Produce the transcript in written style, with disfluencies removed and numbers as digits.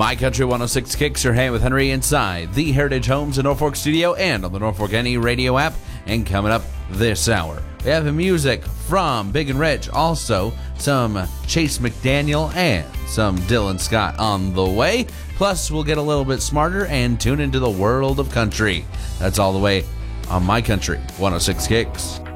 My Country 106 Kicks your hand with Henry inside the Heritage Homes in Norfolk studio and on the Norfolk NE radio app. And coming up this hour, we have music from Big and Rich, also some Chase McDaniel and some Dylan Scott on the way. Plus, we'll get a little bit smarter and tune into the world of country. That's all the way on My Country 106 Kicks.